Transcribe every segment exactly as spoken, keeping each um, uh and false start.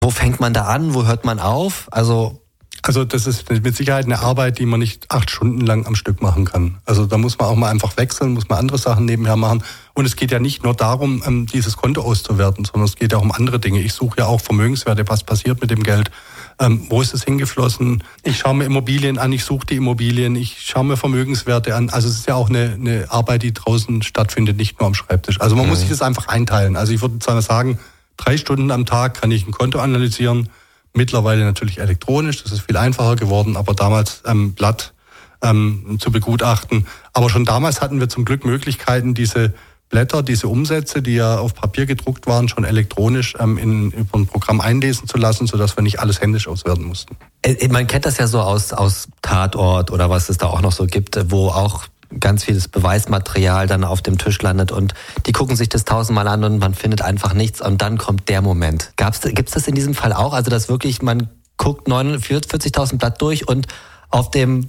Wo fängt man da an? Wo hört man auf? Also Also das ist mit Sicherheit eine Arbeit, die man nicht acht Stunden lang am Stück machen kann. Also da muss man auch mal einfach wechseln, muss man andere Sachen nebenher machen. Und es geht ja nicht nur darum, dieses Konto auszuwerten, sondern es geht ja auch um andere Dinge. Ich suche ja auch Vermögenswerte, was passiert mit dem Geld, ähm, wo ist es hingeflossen. Ich schaue mir Immobilien an, ich suche die Immobilien, ich schaue mir Vermögenswerte an. Also es ist ja auch eine, eine Arbeit, die draußen stattfindet, nicht nur am Schreibtisch. Also man mhm. muss sich das einfach einteilen. Also ich würde zwar sagen, drei Stunden am Tag kann ich ein Konto analysieren. Mittlerweile natürlich elektronisch, das ist viel einfacher geworden, aber damals ähm, Blatt ähm, zu begutachten. Aber schon damals hatten wir zum Glück Möglichkeiten, diese Blätter, diese Umsätze, die ja auf Papier gedruckt waren, schon elektronisch ähm, in, über ein Programm einlesen zu lassen, sodass wir nicht alles händisch auswerten mussten. Man kennt das ja so aus, aus Tatort oder was es da auch noch so gibt, wo auch ganz vieles Beweismaterial dann auf dem Tisch landet und die gucken sich das tausendmal an und man findet einfach nichts und dann kommt der Moment. Gab's, gibt's das in diesem Fall auch? Also, dass wirklich man guckt vierzigtausend Blatt durch und auf dem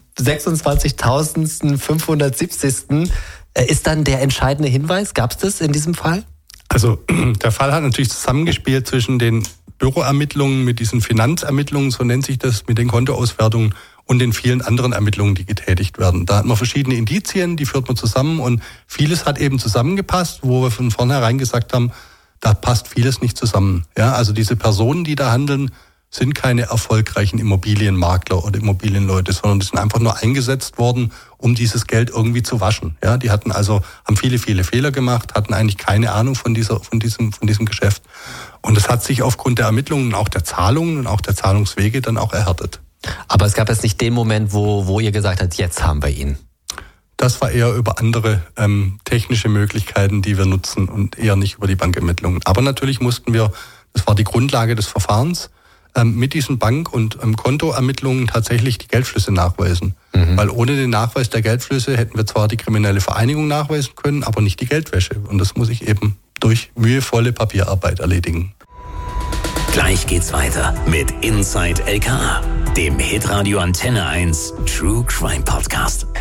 sechsundzwanzigtausendfünfhundertsiebzig. ist dann der entscheidende Hinweis? Gab's das in diesem Fall? Also, der Fall hat natürlich zusammengespielt zwischen den Büroermittlungen mit diesen Finanzermittlungen, so nennt sich das, mit den Kontoauswertungen und den vielen anderen Ermittlungen, die getätigt werden. Da hat man verschiedene Indizien, die führt man zusammen und vieles hat eben zusammengepasst, wo wir von vornherein gesagt haben, da passt vieles nicht zusammen. Ja, also diese Personen, die da handeln, sind keine erfolgreichen Immobilienmakler oder Immobilienleute, sondern die sind einfach nur eingesetzt worden, um dieses Geld irgendwie zu waschen. Ja, die hatten also, haben viele, viele Fehler gemacht, hatten eigentlich keine Ahnung von dieser, von diesem, von diesem Geschäft. Und es hat sich aufgrund der Ermittlungen, auch der Zahlungen und auch der Zahlungswege dann auch erhärtet. Aber es gab jetzt nicht den Moment, wo, wo ihr gesagt habt, jetzt haben wir ihn. Das war eher über andere ähm, technische Möglichkeiten, die wir nutzen und eher nicht über die Bankermittlungen. Aber natürlich mussten wir, das war die Grundlage des Verfahrens, ähm, mit diesen Bank- und ähm, Kontoermittlungen tatsächlich die Geldflüsse nachweisen. Mhm. Weil ohne den Nachweis der Geldflüsse hätten wir zwar die kriminelle Vereinigung nachweisen können, aber nicht die Geldwäsche. Und das muss ich eben durch mühevolle Papierarbeit erledigen. Gleich geht's weiter mit Inside L K A, dem Hitradio Antenne eins True Crime Podcast.